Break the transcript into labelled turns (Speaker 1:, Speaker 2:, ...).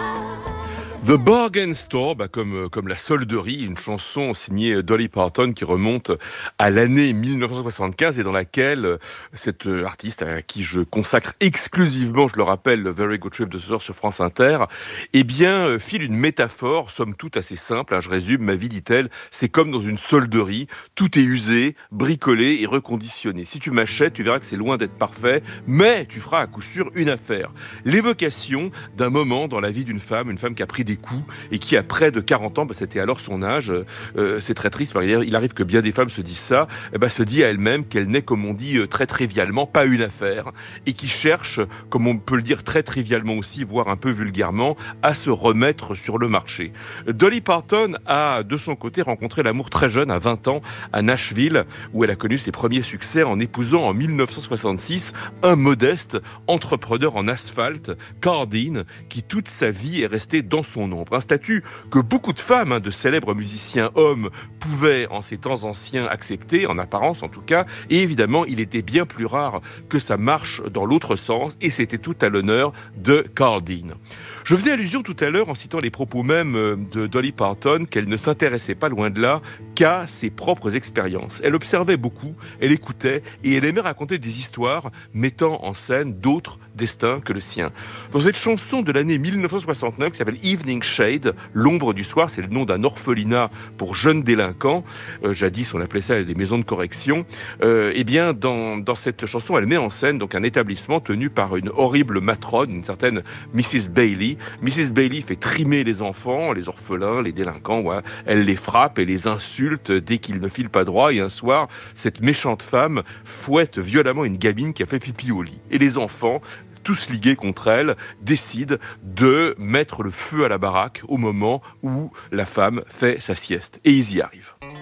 Speaker 1: The Bargain Store, comme la solderie, une chanson signée Dolly Parton qui remonte à l'année 1975 et dans laquelle cette artiste à qui je consacre exclusivement, je le rappelle, le Very Good Trip de ce soir sur France Inter, file une métaphore, somme toute assez simple, je résume, ma vie, dit-elle, c'est comme dans une solderie, tout est usé, bricolé et reconditionné. Si tu m'achètes, tu verras que c'est loin d'être parfait, mais tu feras à coup sûr une affaire. L'évocation d'un moment dans la vie d'une femme, une femme qui a pris des coups et qui a près de 40 ans, c'était alors son âge, c'est très triste, il arrive que bien des femmes se disent ça, se dit à elle-même qu'elle n'est, comme on dit très trivialement, pas une affaire, et qui cherche, comme on peut le dire très trivialement aussi, voire un peu vulgairement, à se remettre sur le marché. Dolly Parton a de son côté rencontré l'amour très jeune, à 20 ans, à Nashville, où elle a connu ses premiers succès en épousant en 1966 un modeste entrepreneur en asphalte, Carl Dean, qui toute sa vie est resté dans son ombre. Un statut que beaucoup de femmes, de célèbres musiciens hommes, pouvaient en ces temps anciens accepter, en apparence en tout cas, et évidemment il était bien plus rare que ça marche dans l'autre sens, et c'était tout à l'honneur de Carl Dean. Je faisais allusion tout à l'heure, en citant les propos même de Dolly Parton, qu'elle ne s'intéressait pas loin de là qu'à ses propres expériences. Elle observait beaucoup, elle écoutait et elle aimait raconter des histoires mettant en scène d'autres destins que le sien. Dans cette chanson de l'année 1969 qui s'appelle Evening Shade, l'ombre du soir, c'est le nom d'un orphelinat pour jeunes délinquants. Jadis, on appelait ça des maisons de correction. Dans cette chanson, elle met en scène donc un établissement tenu par une horrible matrone, une certaine Mrs. Bailey. Mrs. Bailey fait trimer les enfants, les orphelins, les délinquants. Ouais. Elle les frappe et les insulte dès qu'ils ne filent pas droit. Et un soir, cette méchante femme fouette violemment une gamine qui a fait pipi au lit. Et les enfants, tous ligués contre elle, décident de mettre le feu à la baraque au moment où la femme fait sa sieste. Et ils y arrivent.